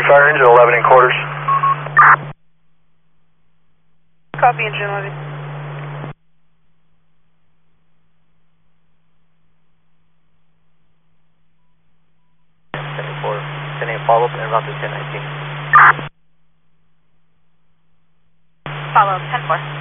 Fire engine 11 in quarters. Copy engine 11. Sending a follow-up and route to 1019. Follow up 10-4.